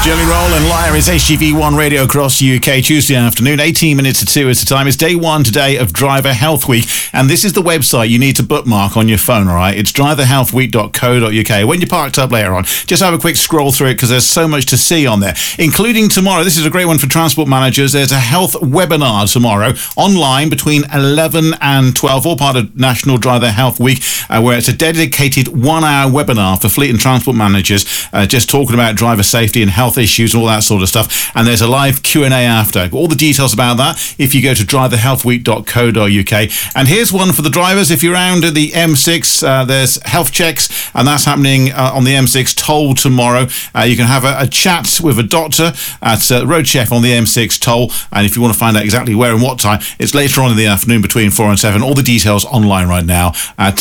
Jelly Roll and Liar is HGV1 Radio across the UK, Tuesday afternoon, 18 minutes to 2 is the time. It's day one today of Driver Health Week, and this is the website you need to bookmark on your phone, all right? It's driverhealthweek.co.uk. When you're parked up later on, just have a quick scroll through it because there's so much to see on there, including tomorrow. This is a great one for transport managers. There's a health webinar tomorrow online between 11 and 12, all part of National Driver Health Week, where it's a dedicated 1 hour webinar for fleet and transport managers, just talking about driver safety and health issues and all that sort of stuff. And there's a live Q&A after. All the details about that if you go to driverhealthweek.co.uk. And here's one for the drivers. If you're around the M6, there's health checks, and that's happening on the M6 toll tomorrow. You can have a chat with a doctor at Road Chef on the M6 toll. And if you want to find out exactly where and what time, it's later on in the afternoon between 4 and 7. All the details online right now at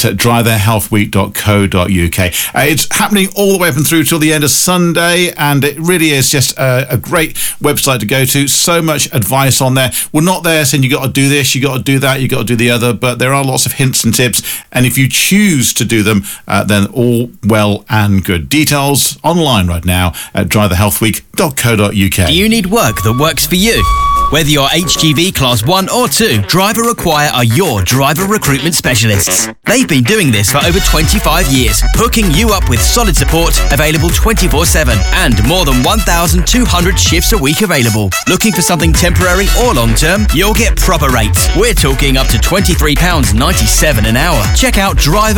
driverhealthweek.co.uk. It's happening all the way up and through till the end of Sunday, and it really is just a great website to go to. So much advice on there. We're not there saying you got to do this, you got to do that, you got to do the other, but there are lots of hints and tips, and if you choose to do them, then all well and good. Details online right now at driverhealthweek.co.uk. Do you need work that works for you? Whether you're HGV Class 1 or 2, Driver Require are your driver recruitment specialists. They've been doing this for over 25 years, hooking you up with solid support, available 24/7, and more than 1,200 shifts a week available. Looking for something temporary or long-term? You'll get proper rates. We're talking up to £23.97 an hour. Check out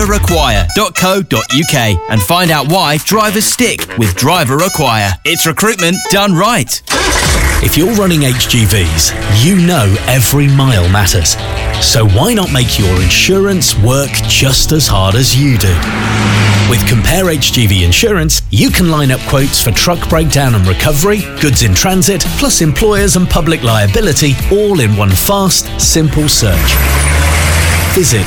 driverrequire.co.uk and find out why drivers stick with Driver Require. It's recruitment done right. If you're running HGVs, you know every mile matters. So why not make your insurance work just as hard as you do? With Compare HGV Insurance, you can line up quotes for truck breakdown and recovery, goods in transit, plus employers and public liability, all in one fast, simple search. Visit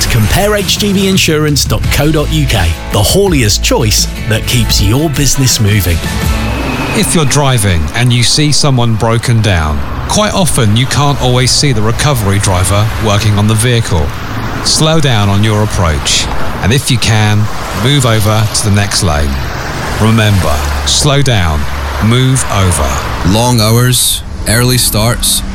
comparehgvinsurance.co.uk, the hauliest choice that keeps your business moving. If you're driving and you see someone broken down, quite often you can't always see the recovery driver working on the vehicle. Slow down on your approach, and if you can, move over to the next lane. Remember, slow down, move over. Long hours, early starts,